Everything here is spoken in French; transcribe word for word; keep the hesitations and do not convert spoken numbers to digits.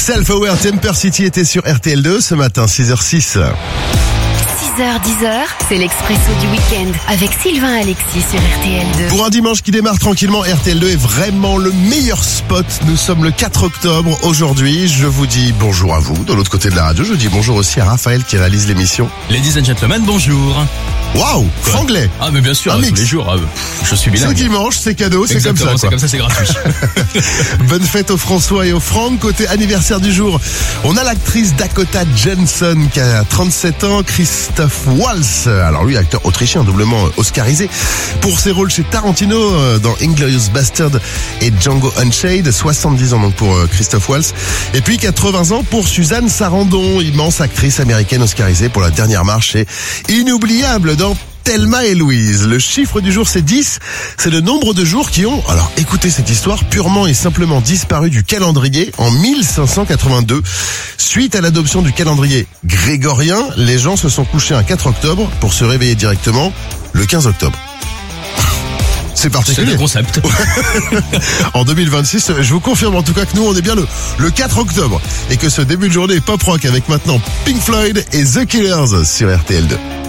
Self-Aware Temper City était sur R T L deux ce matin, six heures six. six heures dix, c'est l'Expresso du week-end avec Sylvain Alexis sur R T L deux. Pour un dimanche qui démarre tranquillement, R T L deux est vraiment le meilleur spot. Nous sommes le quatre octobre aujourd'hui. Je vous dis bonjour à vous de l'autre côté de la radio. Je dis bonjour aussi à Raphaël qui réalise l'émission. Ladies and gentlemen, bonjour. Waouh, franglais. Ah mais bien sûr, Un tous mix. les jours. Ah, je suis bilingue. C'est dimanche, c'est cadeau, c'est comme Exactement, ça. c'est quoi. comme ça, c'est gratuit. Bonne fête aux François et aux Franck. Côté anniversaire du jour, on a l'actrice Dakota Johnson qui a trente-sept ans, Christoph Waltz. Alors lui, acteur autrichien doublement oscarisé pour ses rôles chez Tarantino dans Inglourious Bastard et Django Unchained. soixante-dix ans donc pour Christoph Waltz. Et puis quatre-vingts ans pour Suzanne Sarandon, immense actrice américaine oscarisée pour La Dernière Marche et Inoubliable dans Thelma et Louise. Le chiffre du jour, c'est dix. C'est le nombre de jours qui ont, alors écoutez cette histoire, purement et simplement disparu du calendrier en mille cinq cent quatre-vingt-deux. Suite à l'adoption du calendrier grégorien, les gens se sont couchés un quatre octobre pour se réveiller directement le quinze octobre. C'est C'est particulier. le concept. En deux mille vingt-six, je vous confirme en tout cas que nous, on est bien le, le quatre octobre. Et que ce début de journée est pop rock avec maintenant Pink Floyd et The Killers sur R T L deux.